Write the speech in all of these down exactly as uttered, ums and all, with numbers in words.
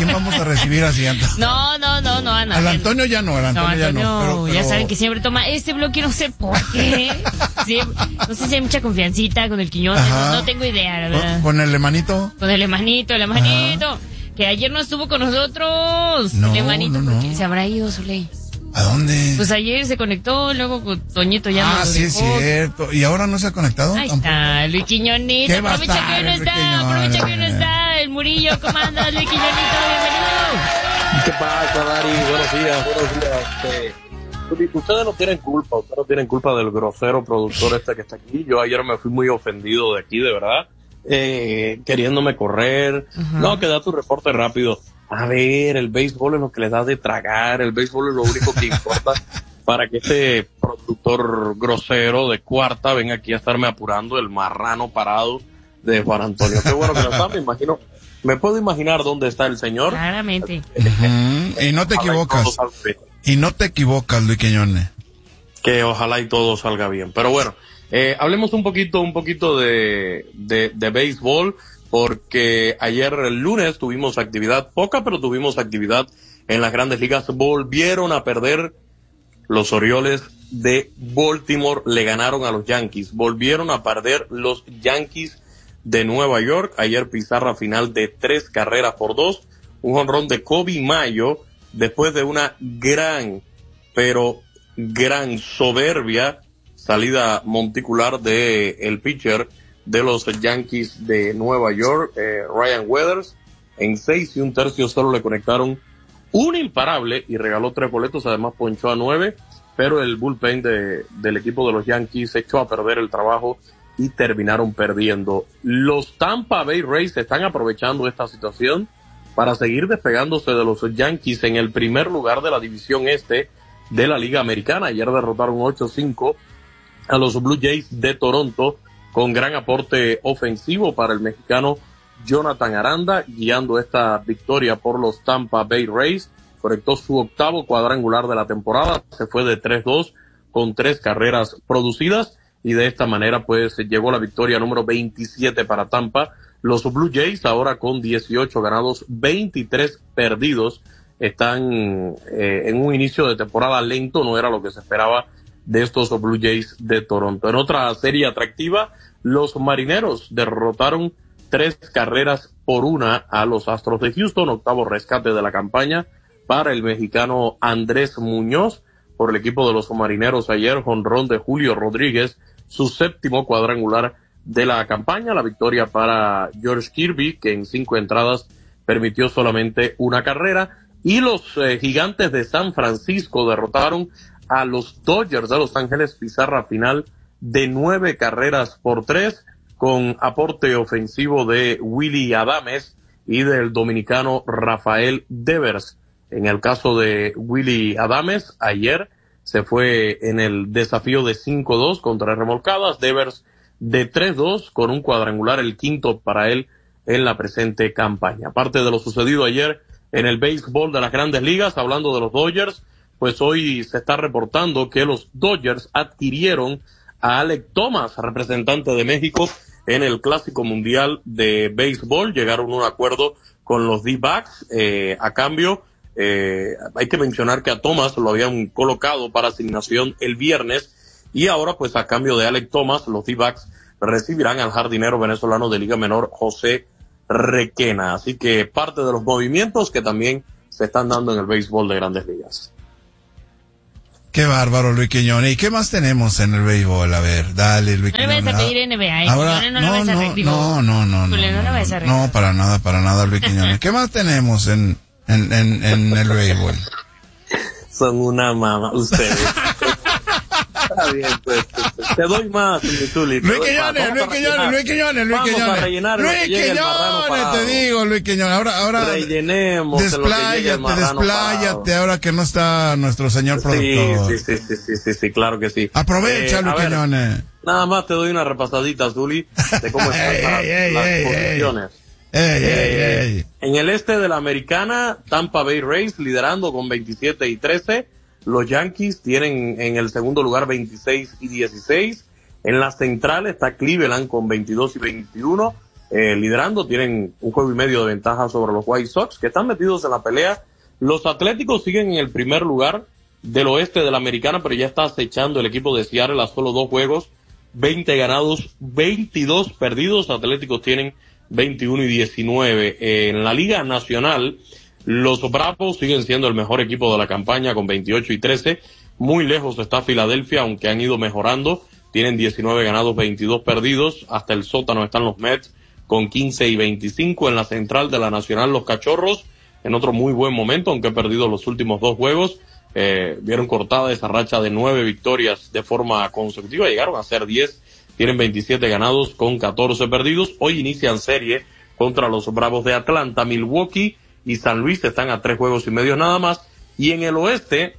quién vamos a recibir así? No, no, no, no, a Al Antonio ya no, al Antonio, no, ya Antonio, no. Pero, pero... ya saben que siempre toma este bloque, no sé por qué. Sí, no sé si hay mucha confiancita con el Quiñones, no, no tengo idea, la verdad. ¿Con el hermanito? Con el hermanito, el hermanito. Que ayer no estuvo con nosotros. No, el hermanito, no, no. se habrá ido, Zuley. ¿A dónde? Pues ayer se conectó, luego con Toñito ya Ah, nos sí, es dejó. cierto. ¿Y ahora no se ha conectado? Ahí ¿Tampoco? está, Luis Quiñonito. ¿Qué va a Aprovecha estar, que no Luis está, Quiñones? aprovecha que no está. El Murillo, ¿cómo andas, Luis Quiñonito? Bienvenido. ¿Qué pasa, Dari? Buenos días, buenos días. Eh, ustedes no tienen culpa, ustedes no tienen culpa del grosero productor este que está aquí. Yo ayer me fui muy ofendido de aquí, de verdad. Eh, queriéndome correr. Uh-huh. No, que da tu reporte rápido. A ver, el béisbol es lo que le da de tragar, el béisbol es lo único que importa para que este productor grosero de cuarta venga aquí a estarme apurando el marrano parado de Juan Antonio. Qué bueno que lo está, me imagino, me puedo imaginar dónde está el señor. Claramente. Uh-huh. Y no te equivocas. Y no te equivocas, Luis Quiñones. Que ojalá y todo salga bien. Pero bueno, eh, hablemos un poquito, un poquito de, de, de béisbol. Porque ayer el lunes tuvimos actividad, poca, pero tuvimos actividad en las grandes ligas. Volvieron a perder los Orioles de Baltimore, le ganaron a los Yankees. Volvieron a perder los Yankees de Nueva York. Ayer pizarra final de tres carreras por dos. Un jonrón de Kobe Mayo después de una gran, pero gran soberbia salida monticular de el pitcher de los Yankees de Nueva York, eh, Ryan Weathers. En seis y un tercio solo le conectaron un imparable y regaló tres boletos, además ponchó a nueve, pero el bullpen de, del equipo de los Yankees echó a perder el trabajo y terminaron perdiendo. Los Tampa Bay Rays están aprovechando esta situación para seguir despegándose de los Yankees en el primer lugar de la división este de la Liga Americana. Ayer derrotaron ocho cinco a los Blue Jays de Toronto, con gran aporte ofensivo para el mexicano Jonathan Aranda, guiando esta victoria por los Tampa Bay Rays. Conectó su octavo cuadrangular de la temporada, se fue de tres dos con tres carreras producidas y de esta manera pues llegó la victoria número veintisiete para Tampa. Los Blue Jays ahora con dieciocho ganados, veintitrés perdidos, están eh, en un inicio de temporada lento, no era lo que se esperaba de estos Blue Jays de Toronto. En otra serie atractiva, los Marineros derrotaron tres carreras por una a los Astros de Houston, octavo rescate de la campaña para el mexicano Andrés Muñoz. Por el equipo de los Marineros ayer, jonrón de Julio Rodríguez, su séptimo cuadrangular de la campaña. La victoria para George Kirby, que en cinco entradas permitió solamente una carrera. Y los eh, Gigantes de San Francisco derrotaron a los Dodgers de Los Ángeles, pizarra final de nueve carreras por tres, con aporte ofensivo de Willy Adames y del dominicano Rafael Devers. En el caso de Willy Adames, ayer se fue en el desafío de cinco dos con tres remolcadas, Devers de tres dos con un cuadrangular, el quinto para él en la presente campaña. Aparte de lo sucedido ayer en el béisbol de las grandes ligas, hablando de los Dodgers, pues hoy se está reportando que los Dodgers adquirieron a Alek Thomas, representante de México en el Clásico Mundial de Béisbol. Llegaron a un acuerdo con los D-backs, eh, a cambio, eh, hay que mencionar que a Thomas lo habían colocado para asignación el viernes y ahora pues a cambio de Alek Thomas, los D-backs recibirán al jardinero venezolano de Liga Menor, José Requena. Así que parte de los movimientos que también se están dando en el béisbol de grandes ligas. Qué bárbaro, Luis Quiñones. ¿Y qué más tenemos en el béisbol? A ver, dale, Luis Quiñones. No le vas a pedir N B A, ¿eh? Ahora, no, no, no, no, no, no, no, no, Julio, no, no, no, no, no, no, para nada, para nada, Luis Quiñones. ¿Qué más tenemos en, en, en, en el béisbol? Son una mama, ustedes. Está bien, pues, te doy más, Tuli. Luis Quiñones, Luis Quiñones, Luis Quiñones, Luis Quiñones. Vamos a rellenar Luis Quiñones, te digo, Luis Quiñones. Ahora, ahora. Rellenemos. Despláyate, despláyate, ahora que no está nuestro señor productor. Sí, sí, sí, sí, sí, sí, claro que sí. Aprovecha, eh, Luis Quiñones. Nada más te doy una repasadita, Zuli, de cómo están ey, las, ey, las ey, posiciones. Ey, ey, eh, ey. En el este de la Americana, Tampa Bay Rays liderando con veintisiete y trece. Los Yankees tienen en el segundo lugar veintiséis y dieciséis. En la central está Cleveland con veintidós y veintiuno. eh, liderando, tienen un juego y medio de ventaja sobre los White Sox, que están metidos en la pelea. Los Atléticos siguen en el primer lugar del oeste de la Americana, pero ya está acechando el equipo de Seattle a solo dos juegos, veinte ganados, veintidós perdidos. Atléticos tienen veintiuno y diecinueve. Eh, en la Liga Nacional, los Bravos siguen siendo el mejor equipo de la campaña con veintiocho y trece. Muy lejos está Filadelfia, aunque han ido mejorando. Tienen diecinueve ganados, veintidós perdidos. Hasta el sótano están los Mets con quince y veinticinco. En la central de la Nacional, los Cachorros, en otro muy buen momento, aunque han perdido los últimos dos juegos. Eh, vieron cortada esa racha de nueve victorias de forma consecutiva. Llegaron a ser diez. Tienen veintisiete ganados con catorce perdidos. Hoy inician serie contra los Bravos de Atlanta. Milwaukee y San Luis están a tres juegos y medio nada más. Y en el oeste,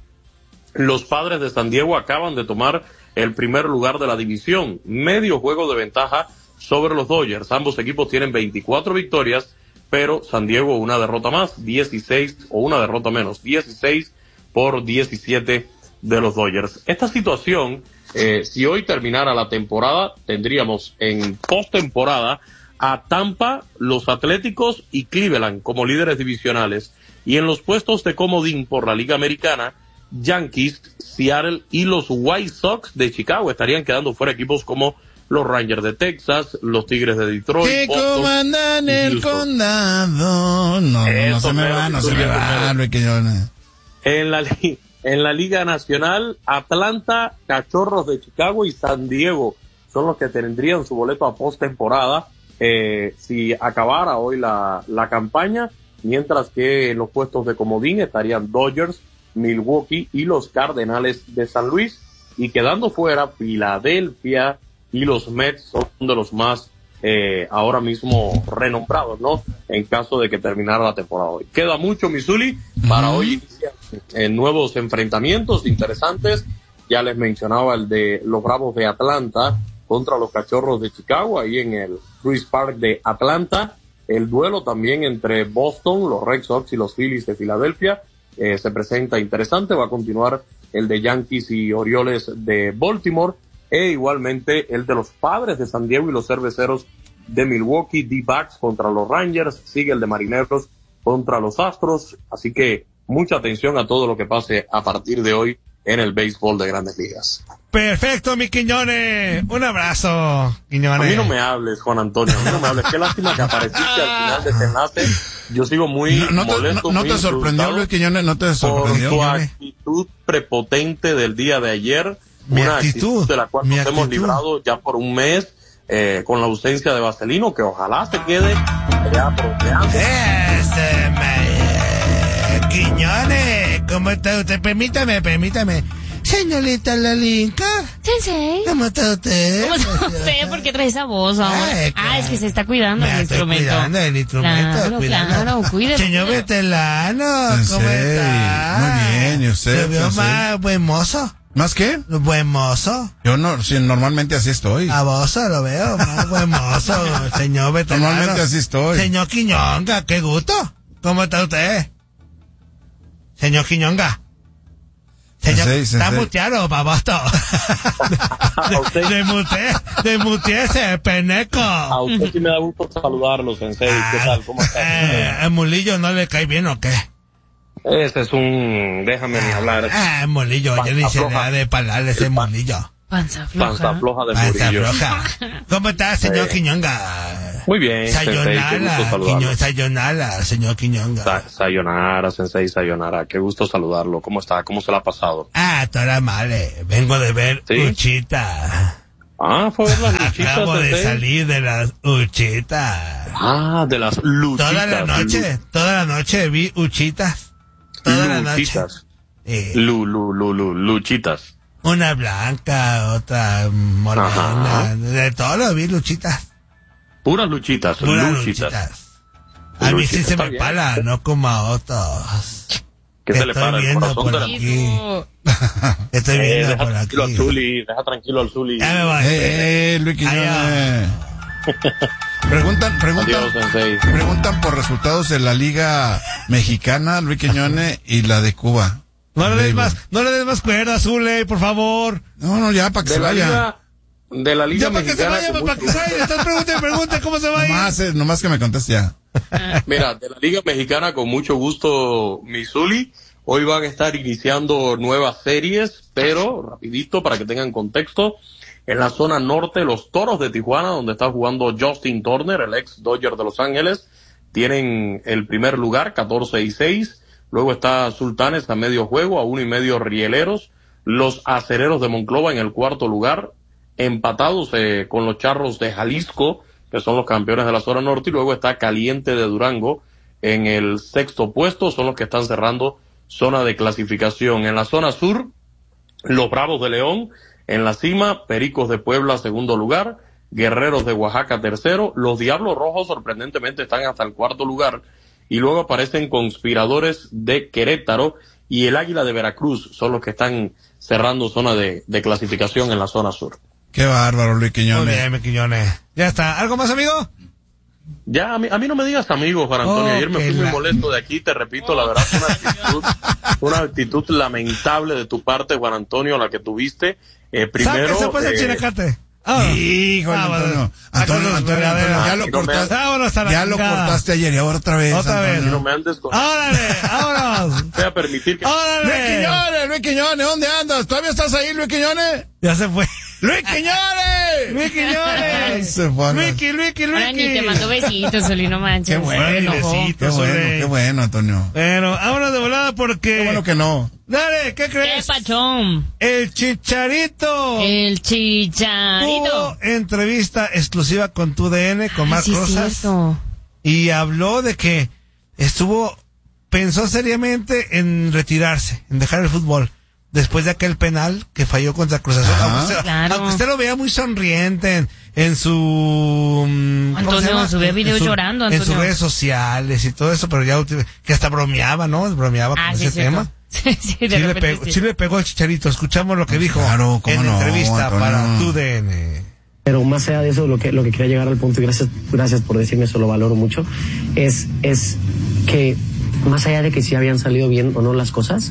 los Padres de San Diego acaban de tomar el primer lugar de la división. Medio juego de ventaja sobre los Dodgers. Ambos equipos tienen veinticuatro victorias, pero San Diego una derrota más, dieciséis, o una derrota menos, dieciséis por diecisiete de los Dodgers. Esta situación, eh, si hoy terminara la temporada, tendríamos en postemporada a Tampa, los Atléticos y Cleveland como líderes divisionales. Y en los puestos de comodín por la Liga Americana, Yankees, Seattle y los White Sox de Chicago estarían quedando fuera equipos como los Rangers de Texas, los Tigres de Detroit, que Boston, comandan el condado. No, no, no se me va, no se me va, Luiquiñones. En la, en la Liga Nacional, Atlanta, Cachorros de Chicago y San Diego son los que tendrían su boleto a postemporada eh, si acabara hoy la, la campaña, mientras que en los puestos de comodín estarían Dodgers, Milwaukee y los Cardenales de San Luis, y quedando fuera Filadelfia y los Mets son de los más eh, ahora mismo renombrados, ¿no? En caso de que terminara la temporada hoy. Queda mucho, Missouri, para uh-huh. hoy iniciar en nuevos enfrentamientos interesantes. Ya les mencionaba el de los Bravos de Atlanta contra los Cachorros de Chicago, ahí en el Truist Park de Atlanta. El duelo también entre Boston, los Red Sox y los Phillies de Filadelfia eh, se presenta interesante. Va a continuar el de Yankees y Orioles de Baltimore, e igualmente el de los Padres de San Diego y los Cerveceros de Milwaukee. D-backs contra los Rangers, sigue el de Marineros contra los Astros, así que mucha atención a todo lo que pase a partir de hoy en el béisbol de Grandes Ligas. Perfecto, mi Quiñones. Un abrazo, Quiñones. A mí no me hables, Juan Antonio. A mí no me hables. Qué lástima que apareciste al final de este enlace. Yo sigo muy no, no molesto. ¿No, no te sorprendió, Luis Quiñones? ¿No te sorprendió? Por tu actitud prepotente del día de ayer. Mi una actitud, actitud de la cual nos hemos librado ya por un mes, eh, con la ausencia de Vaselino, que ojalá se quede ya bromeando. Este, me... Quiñones, ¿cómo está usted? Permítame, permítame. Señorita Lalinka. Sensei. ¿Cómo está usted? ¿Cómo está usted? ¿Por qué trae esa voz ahora? Ay, claro. Ah, es que se está cuidando el instrumento. Cuidando el instrumento. Claro, cuidando. claro, cuídese. Señor Vetelano, ¿cómo está? Muy bien, ¿y usted? ¿Se vio más buen mozo? ¿Más qué? Buen mozo. Yo no, sí, normalmente así estoy. A vos lo veo, más buen mozo, señor Vetelano. Normalmente así estoy. Señor Quiñonga, qué gusto. ¿Cómo está usted? Señor Quiñonga. Señor, Sensei, está sensei. muteado, babosto. Desmuté, desmuté ese peneco. A usted sí me da gusto saludarlo, Sensei. ¿Qué tal? ¿Cómo está? Eh, ¿El mulillo no le cae bien o qué? Ese es un... Déjame ni hablar. Ah, el mulillo, yo ni sé nada de palabras ese mulillo. Panza floja. Panza floja de Panza Murillo. floja. ¿Cómo está, señor Eh, Quiñonga? Muy bien, Sensei, qué gusto Sayonara, saludarlo. Quiño, sayonara, señor Quiñonga. Sa- Sayonara, Sensei, sayonara. Qué gusto saludarlo. ¿Cómo está? ¿Cómo se la ha pasado? Ah, toda madre. Vengo de ver ¿Sí? Uchita. Ah, fue ver las luchitas, Acabo de Sensei. salir de las Uchitas. Ah, de las luchitas. Toda la noche, toda la noche vi Uchitas. Toda la noche. Luchitas. Eh, Lu, lu, lu, lu, luchitas. una blanca, otra morena. Ajá. De todo lo vi Luchitas. Puras luchitas, Puras luchitas. luchitas. A mí sí Luchitas, se está me bien. para, no como a otros. ¿Qué Que se le estoy para el viendo corazón por de la... aquí. Estoy Eh, viendo deja por tranquilo aquí. al Zuli, deja tranquilo al Zuli. Ya me voy. Eh, eh, Luis Quiñones. Preguntan, preguntan, Adiós, Sensei. preguntan por resultados de la Liga Mexicana, Luis Quiñones, y la de Cuba. No le des Béisbol. más, no le des más cuerda, Zule, por favor. No, no, ya, para que De se la vaya. Liga de la Liga Ya, para que se Mexicana. vaya, con para que mucho- se vaya. Estás pregunta y pregunta cómo se va a ir. Nomás, eh, nomás que me conteste ya. Mira, de la Liga Mexicana, con mucho gusto, Missouri. Hoy van a estar iniciando nuevas series, pero rapidito para que tengan contexto. En la zona norte, los Toros de Tijuana, donde está jugando Justin Turner, el ex Dodger de Los Ángeles, tienen el primer lugar, catorce y seis. Luego está Sultanes a medio juego, a uno y medio Rieleros. Los Acereros de Monclova en el cuarto lugar, empatados eh, con los Charros de Jalisco, que son los campeones de la zona norte. Y luego está Caliente de Durango en el sexto puesto, son los que están cerrando zona de clasificación. En la zona sur, los Bravos de León en la cima, Pericos de Puebla segundo lugar, Guerreros de Oaxaca tercero, los Diablos Rojos sorprendentemente están hasta el cuarto lugar, y luego aparecen Conspiradores de Querétaro y el Águila de Veracruz, son los que están cerrando zona de, de clasificación en la zona sur. Qué bárbaro, Luis Quiñones. Muy bien, mi Quiñones. Ya está. ¿Algo más, amigo? Ya, a mí, a mí no me digas amigos, Juan Antonio. Oh, Ayer me que fui muy la- molesto de aquí, te repito, la verdad, fue una actitud, una actitud lamentable de tu parte, Juan Antonio, la que tuviste. Eh, primero, Sáquese pues el eh, chinacate. Ah, Híjole, vámonos. Antonio. Ah, Antonio, con los Antonio, Antonio, verdaderos. ya lo Aquí no me- cortaste. Vámonos a la Ya lo chingada. cortaste ayer y ahora otra vez. Otra vez. no Antonio. me andes con... ¡Órale! ¡Vámonos! Voy a permitir que... Luis ¡Órale! Quiñones, Luis Quiñones, ¿dónde andas? ¿Todavía estás ahí, Luis Quiñones? Ya se fue. ¡Luis Quiñones! ¡Luis Quiñones! Se fue. ¡Luiki, Luiki, Ahora ni te Luiki! mando besitos, Oli, no manches. Qué bueno, Se enojó. besitos. Qué bueno, Sobre- qué bueno, Antonio. Bueno, vámonos de volada porque... Qué bueno que no. Dale, ¿qué ¿Qué crees? pachón? El Chicharito. El chicharito. Tuvo entrevista exclusiva con tu D N, con Marc Sí, es Rosas. cierto. Y habló de que estuvo, pensó seriamente en retirarse, en dejar el fútbol, después de aquel penal que falló contra Cruz Azul. Ajá. Aunque usted, Claro. aunque usted lo veía muy sonriente en, en su... mm, ¿cómo Antonio, se llama? subía En- videos en su- llorando, En sus Antonio. redes sociales y todo eso, pero ya ultim- que hasta bromeaba, ¿no? Bromeaba Ah, con sí, ese es cierto. tema. Sí, sí, de Sí le, repente pegó, sí. sí le pegó el Chicharito. Escuchamos lo que dijo Claro, cómo en no, entrevista Antonio. para tu D N. Pero más allá de eso, lo que, lo que quería llegar al punto, y gracias, gracias por decirme eso, lo valoro mucho, es, es que más allá de que si habían salido bien o no las cosas,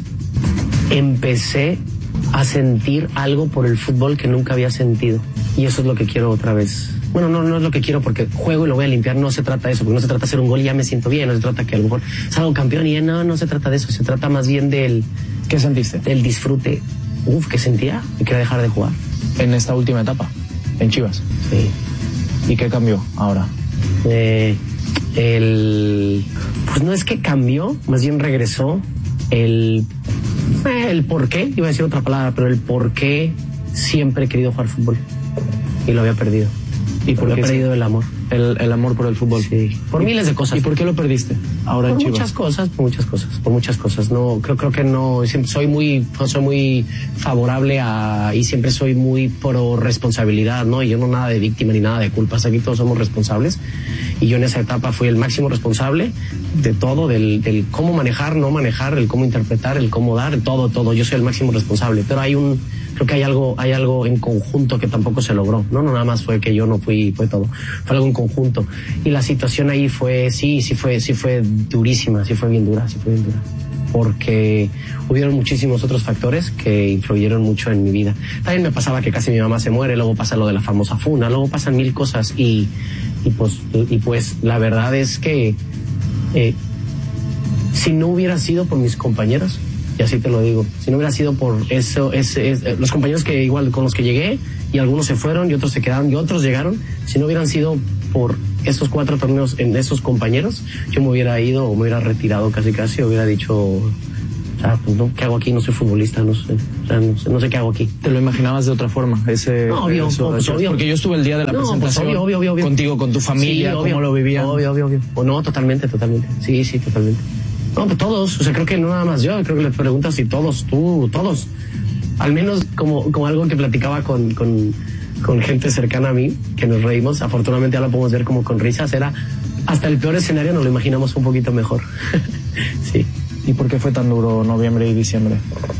empecé a sentir algo por el fútbol que nunca había sentido. Y eso es lo que quiero otra vez. Bueno, no, no es lo que quiero porque juego y lo voy a limpiar, no se trata de eso, porque no se trata de hacer un gol y ya me siento bien, no se trata que a lo mejor salgo campeón y ya no, no se trata de eso, se trata más bien del... ¿Qué sentiste Del disfrute. Uf, que sentía y quería dejar de jugar. en esta última etapa en Chivas? Sí. ¿Y qué cambió ahora? Eh, el pues no es que cambió, más bien regresó el eh, el por qué, iba a decir otra palabra, pero el por qué siempre he querido jugar fútbol y lo había perdido. ¿Y por Lo qué he perdido sí? el amor. El, el amor por el fútbol. Sí, por miles de cosas. ¿Y por qué lo perdiste ahora Por en Chivas? muchas cosas, por muchas cosas, por muchas cosas. No, creo, creo que no, siempre soy muy, soy muy favorable a, y siempre soy muy pro responsabilidad, ¿no? Y yo no nada de víctima ni nada de culpas, aquí todos somos responsables. Y yo en esa etapa fui el máximo responsable de todo, del, del cómo manejar, no manejar, el cómo interpretar, el cómo dar, todo, todo. Yo soy el máximo responsable. Pero hay un, creo que hay algo, hay algo en conjunto que tampoco se logró, ¿no? No nada más fue que yo no fui, fue todo. Fue algo en conjunto. Y la situación ahí fue, sí, sí fue, sí fue durísima, sí fue bien dura, sí fue bien dura. Porque hubieron muchísimos otros factores que influyeron mucho en mi vida. También me pasaba que casi mi mamá se muere, luego pasa lo de la famosa funa, luego pasan mil cosas y, y pues, y pues la verdad es que eh, si no hubiera sido por mis compañeros, y así te lo digo, si no hubiera sido por eso, ese, es, los compañeros que igual con los que llegué, y algunos se fueron y otros se quedaron y otros llegaron, si no hubieran sido por esos cuatro torneos en esos compañeros, yo me hubiera ido o me hubiera retirado casi casi, hubiera dicho, o sea, pues no, ¿qué hago aquí? No soy futbolista, no sé, o sea, no sé, no sé qué hago aquí. ¿Te lo imaginabas de otra forma? Ese, No, obvio, eso, pues, eso? obvio. Porque yo estuve el día de la No, pues, presentación obvio, obvio, obvio, obvio. contigo, con tu familia, Sí, obvio. cómo lo vivían. Obvio, obvio, obvio. O no, totalmente, totalmente. Sí, sí, totalmente. No, pues todos, o sea, creo que no nada más yo, creo que le preguntas si todos, tú, todos. Al menos como, como algo que platicaba con, con, con gente cercana a mí, que nos reímos, afortunadamente ya lo podemos ver como con risas, era hasta el peor escenario nos lo imaginamos un poquito mejor. Sí. ¿Y por qué fue tan duro noviembre y diciembre?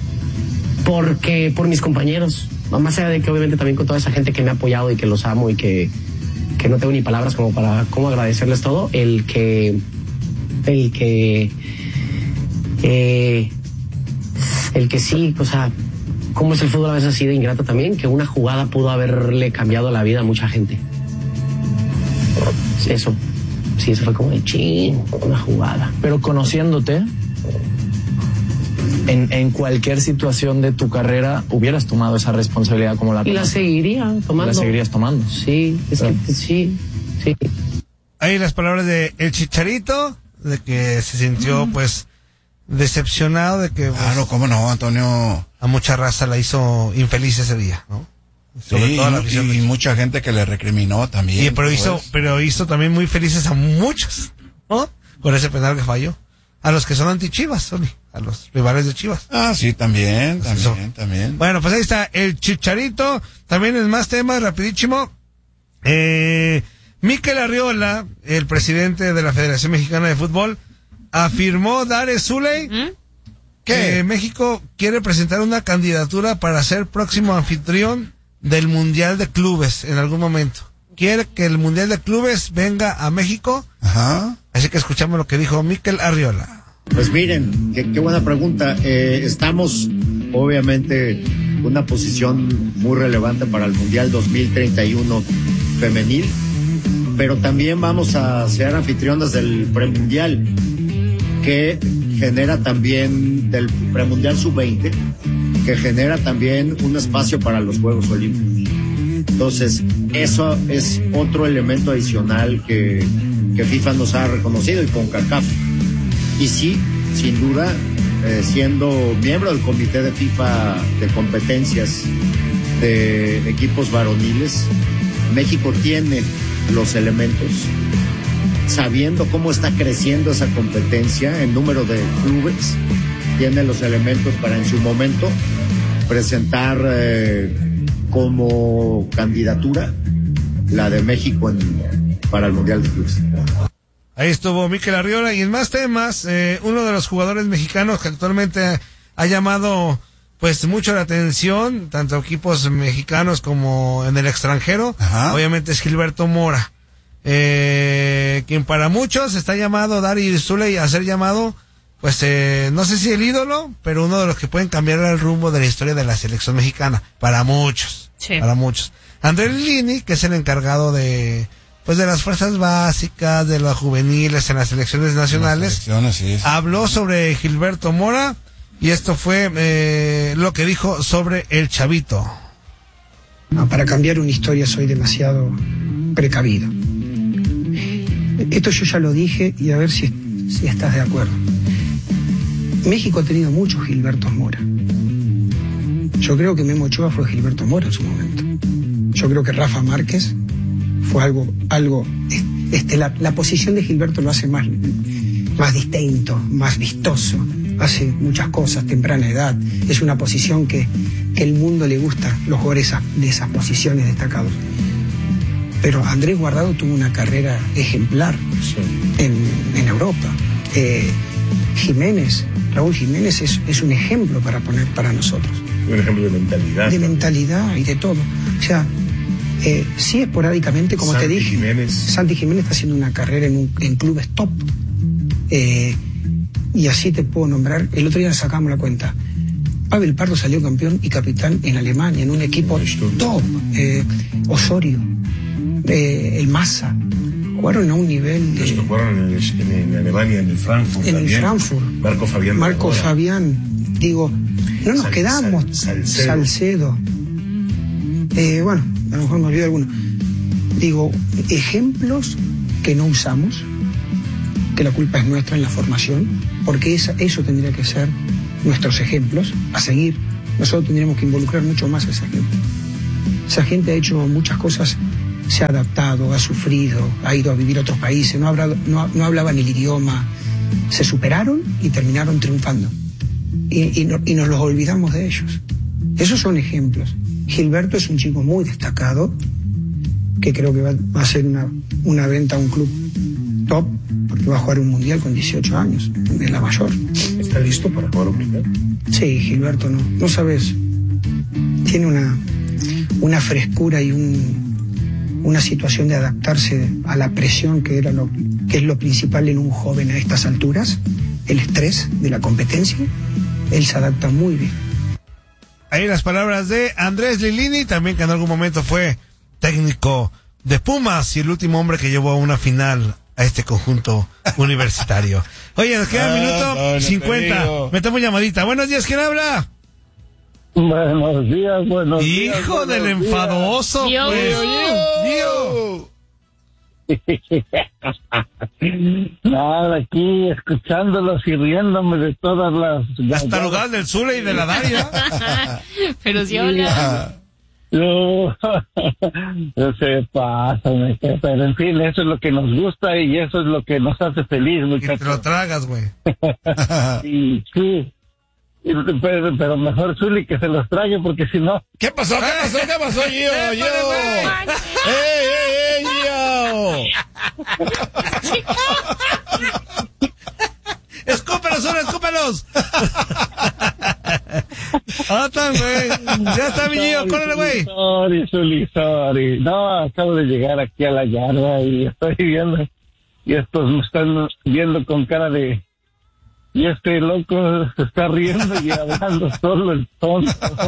Porque, por mis compañeros, más allá de que obviamente también con toda esa gente que me ha apoyado y que los amo y que, que no tengo ni palabras como para cómo agradecerles todo, el que, el que, eh, el que sí, o sea, cómo es el fútbol a veces así de ingrato también, que una jugada pudo haberle cambiado la vida a mucha gente. Eso, sí, eso fue como de chin, una jugada. Pero conociéndote, en, en cualquier situación de tu carrera hubieras tomado esa responsabilidad como la Y la tomaste. seguiría tomando. La seguirías tomando. Sí, es Claro. que sí, sí. Ahí las palabras de El Chicharito, de que se sintió pues decepcionado de que pues, Claro, cómo no, Antonio. a mucha raza la hizo infeliz ese día, ¿no? Sobre Sí, todo a la y, afición y de- mucha gente que le recriminó también. y, pero hizo, pues. pero hizo también muy felices a muchos, ¿no? Con ese penal que falló. A los que son anti-Chivas, Sony, a los rivales de Chivas. Ah, sí, también, Pues eso. también, también. Bueno, pues ahí está el Chicharito. También en más temas, rapidísimo. Eh, Mikel Arriola, el presidente de la Federación Mexicana de Fútbol, afirmó, Dare Zuley, ¿Mm? que México quiere presentar una candidatura para ser próximo anfitrión del Mundial de Clubes en algún momento. Quiere que el Mundial de Clubes venga a México. Ajá. Así que escuchamos lo que dijo Mikel Arriola. Pues miren, qué, qué buena pregunta. Eh, estamos, obviamente, una posición muy relevante para el Mundial dos mil treinta y uno femenil, pero también vamos a ser anfitriones del premundial, que genera también, del premundial sub veinte, que genera también un espacio para los Juegos Olímpicos. Entonces, eso es otro elemento adicional que, que FIFA nos ha reconocido, y con CONCACAF. Y sí, sin duda, eh, siendo miembro del comité de FIFA de competencias de equipos varoniles, México tiene los elementos, sabiendo cómo está creciendo esa competencia en número de clubes, tiene los elementos para en su momento presentar eh, como candidatura la de México en, para el Mundial de Clubes. Ahí estuvo Mikel Arriola. Y en más temas, eh, uno de los jugadores mexicanos que actualmente ha llamado pues mucho la atención, tanto equipos mexicanos como en el extranjero, Ajá. obviamente es Gilberto Mora, eh, quien para muchos está llamado, Dari Zuley, a ser llamado, pues eh, no sé si el ídolo, pero uno de los que pueden cambiar el rumbo de la historia de la selección mexicana, para muchos, Sí. para muchos. André Lini, que es el encargado de pues de las fuerzas básicas, de los juveniles en las selecciones nacionales, Las selecciones, sí, sí. habló sobre Gilberto Mora, y esto fue eh, lo que dijo sobre el Chavito. No, para cambiar una historia soy demasiado precavido. Esto yo ya lo dije, y a ver si, si estás de acuerdo. México ha tenido muchos Gilbertos Mora. Yo creo que Memo Ochoa fue Gilberto Mora en su momento. Yo creo que Rafa Márquez fue algo, algo, este, la, la posición de Gilberto lo hace más, más distinto, más vistoso, hace muchas cosas, temprana edad, es una posición que, que el mundo le gusta, los jugadores de esas posiciones destacados. Pero Andrés Guardado tuvo una carrera ejemplar en, en Europa. Eh, Jiménez, Raúl Jiménez es, es un ejemplo para poner para nosotros. Un ejemplo de mentalidad. De mentalidad y de todo. O sea, eh, sí, esporádicamente, como Santi te dije, Jiménez. Santi Jiménez está haciendo una carrera en, un, en clubes top. Eh, y así te puedo nombrar. El otro día sacamos la cuenta. Pavel Pardo salió campeón y capitán en Alemania, en un equipo top. Eh, Osorio, eh, el Massa. Jugaron a un nivel de... Los que jugaron en, en, en Alemania, en el Frankfurt En el también. Frankfurt. Marco Fabián. Marco Ahora. Fabián. Digo, no nos Sal- quedamos. Sal- Salcedo. Salcedo. Eh, bueno, a lo mejor me olvido alguno. Digo, ejemplos que no usamos, que la culpa es nuestra en la formación, porque esa, eso tendría que ser nuestros ejemplos a seguir. Nosotros tendríamos que involucrar mucho más a esa gente. Esa gente ha hecho muchas cosas, se ha adaptado, ha sufrido, ha ido a vivir a otros países, no, hablado, no, no hablaban el idioma, se superaron y terminaron triunfando. Y, y, no, y nos los olvidamos de ellos. Esos son ejemplos. Gilberto es un chico muy destacado, que creo que va, va a ser una, una venta a un club top, porque va a jugar un mundial con dieciocho años, de la mayor. ¿Está listo para jugar un mundial? Sí, Gilberto, no, no sabes, tiene una, una frescura y un, una situación de adaptarse a la presión que, era lo, que es lo principal en un joven a estas alturas, el estrés de la competencia. Él se adapta muy bien. Ahí las palabras de Andrés Lilini, también que en algún momento fue técnico de Pumas y el último hombre que llevó a una final a este conjunto universitario. Oye, nos queda el minuto Ah, no, no cincuenta. te digo. Metemos llamadita. Buenos días, ¿quién habla? Buenos días, buenos días. Hijo del buenos días. enfadoso, Dios. pues. Gio. Nada, aquí escuchándolos y riéndome de todas las... Las tarugadas del Zule y de la Daria. Pero sí, hola. No, no se pasa, me- pero en fin, eso es lo que nos gusta y eso es lo que nos hace feliz, Y te lo muchachos. tragas, güey. Y sí, y- pero, pero mejor Zuli que se los trague porque si no... ¿Qué pasó? ¿Qué pasó? ¿Qué pasó, Gio? Gio. ¡Ey, ey, ey, Gio! ¡Escúpelos, ahora, escúpelos! Ah, está, güey. Ya está, mi Gio, córrele, güey. Sorry, Zuli, sorry. No, acabo de llegar aquí a la yarda y estoy viendo, y estos me están viendo con cara de, y este loco se está riendo y hablando solo el tonto.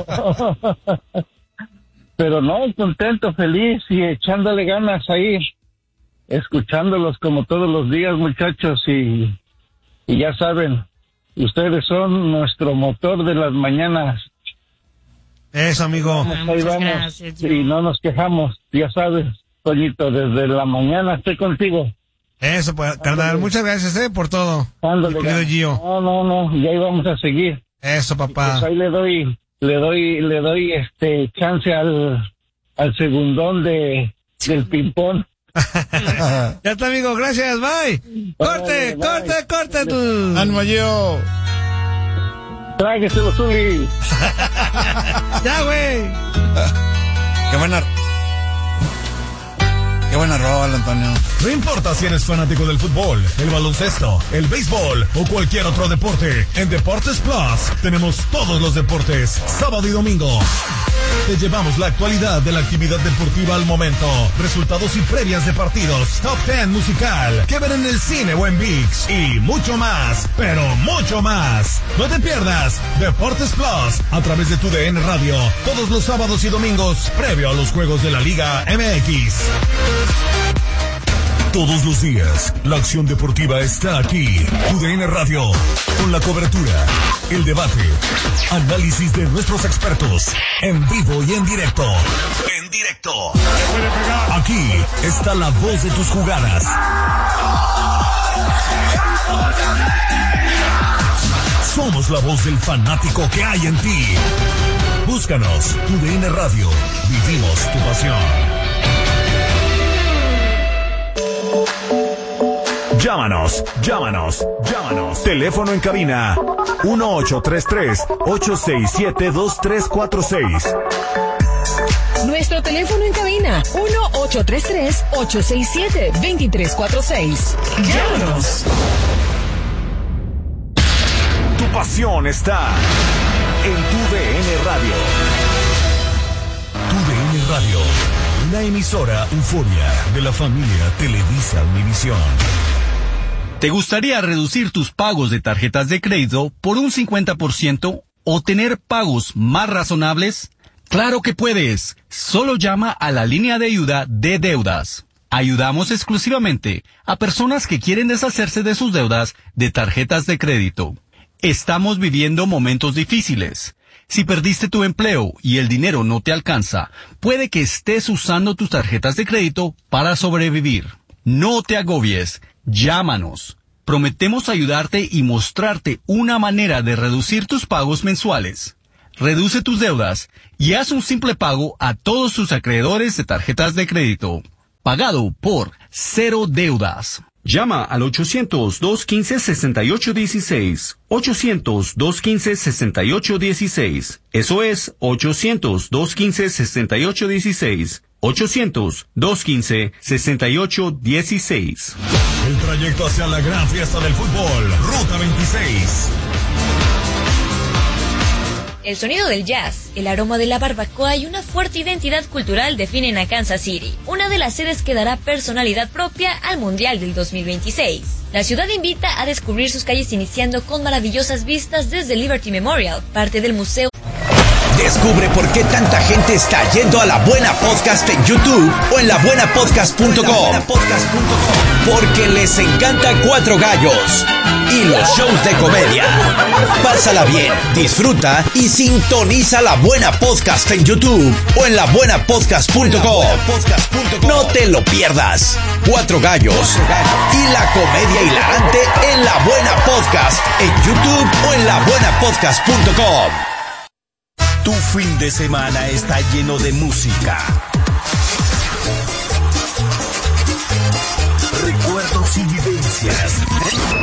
Pero no, contento, feliz y echándole ganas ahí, escuchándolos como todos los días, muchachos, y, y ya saben, ustedes son nuestro motor de las mañanas. Eso, amigo. Ah, Ahí muchas vamos, gracias, Gio. y no nos quejamos, ya sabes, Toñito, desde la mañana estoy contigo. Eso, pues, carnal. Muchas gracias, eh, por todo. Ándale, Mi querido ya. Gio. No, no, no, ya íbamos a seguir. Eso, papá. Pues ahí le doy, le doy, le doy este chance al, al segundón de, del ping-pong. Ya está, amigo. Gracias. Bye. Corte, Órale, bye. corte, corte. Tu... ¡Ánimo, Gio! Trágueselo, Zuli. Ya, güey. ¡Qué buena! ¡Qué buena rola, Antonio! No importa si eres fanático del fútbol, el baloncesto, el béisbol o cualquier otro deporte, en Deportes Plus tenemos todos los deportes, sábado y domingo. Te llevamos la actualidad de la actividad deportiva al momento, resultados y previas de partidos, top ten musical, que ver en el cine o en ViX y mucho más, pero mucho más. No te pierdas Deportes Plus a través de tu D N Radio, todos los sábados y domingos, previo a los juegos de la Liga M X. Todos los días, la acción deportiva está aquí. Tu D N Radio, con la cobertura, el debate, análisis de nuestros expertos, en vivo y en directo. En directo. Aquí está la voz de tus jugadas. Somos la voz del fanático que hay en ti. Búscanos, Tu D N Radio. Vivimos tu pasión. Llámanos, llámanos, llámanos. Teléfono en cabina uno ocho tres tres, ocho seis siete, dos tres cuatro seis. Nuestro teléfono en cabina uno ocho tres tres, ocho seis siete, dos tres cuatro seis. Llámanos. Tu pasión está en Tu D N Radio. Tu D N Radio, una emisora euforia de la familia Televisa Univisión. ¿Te gustaría reducir tus pagos de tarjetas de crédito por un cincuenta por ciento o tener pagos más razonables? ¡Claro que puedes! Solo llama a la línea de ayuda de deudas. Ayudamos exclusivamente a personas que quieren deshacerse de sus deudas de tarjetas de crédito. Estamos viviendo momentos difíciles. Si perdiste tu empleo y el dinero no te alcanza, puede que estés usando tus tarjetas de crédito para sobrevivir. No te agobies. Llámanos. Prometemos ayudarte y mostrarte una manera de reducir tus pagos mensuales. Reduce tus deudas y haz un simple pago a todos tus acreedores de tarjetas de crédito. Pagado por Cero Deudas. Llama al ochocientos, dos quince, sesenta y ocho dieciséis. ochocientos, dos quince, sesenta y ocho dieciséis. Eso es ochocientos, dos quince, sesenta y ocho dieciséis. ochocientos, dos quince, sesenta y ocho dieciséis. El trayecto hacia la gran fiesta del fútbol, Ruta veintiséis. El sonido del jazz, el aroma de la barbacoa y una fuerte identidad cultural definen a Kansas City, una de las sedes que dará personalidad propia al Mundial del dos mil veintiséis. La ciudad invita a descubrir sus calles iniciando con maravillosas vistas desde Liberty Memorial, parte del museo. Descubre por qué tanta gente está yendo a La Buena Podcast en YouTube o en la buena podcast punto com. Porque les encanta Cuatro Gallos y los shows de comedia. Pásala bien, disfruta y sintoniza La Buena Podcast en YouTube o en la buena podcast punto com. No te lo pierdas. Cuatro Gallos y la comedia hilarante en La Buena Podcast en YouTube o en la buena podcast punto com. Tu fin de semana está lleno de música, recuerdos y vivencias.